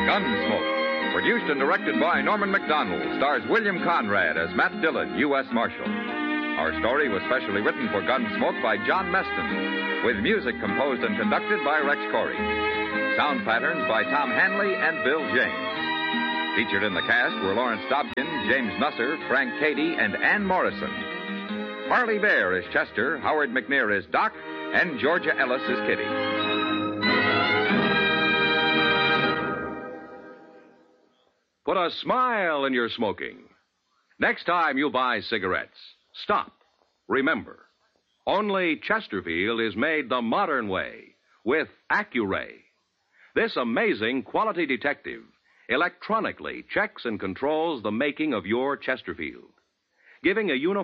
Gunsmoke, produced and directed by Norman Macdonald, stars William Conrad as Matt Dillon, U.S. Marshal. Our story was specially written for Gunsmoke by John Meston, with music composed and conducted by Rex Corey. Sound patterns by Tom Hanley and Bill James. Featured in the cast were Lawrence Dobkin, James Nusser, Frank Cady, and Ann Morrison. Harley Bear is Chester, Howard McNear is Doc, and Georgia Ellis is Kitty. Put a smile in your smoking. Next time you buy cigarettes, stop. Remember, only Chesterfield is made the modern way with Accuray. This amazing quality detective electronically checks and controls the making of your Chesterfield, giving a uniform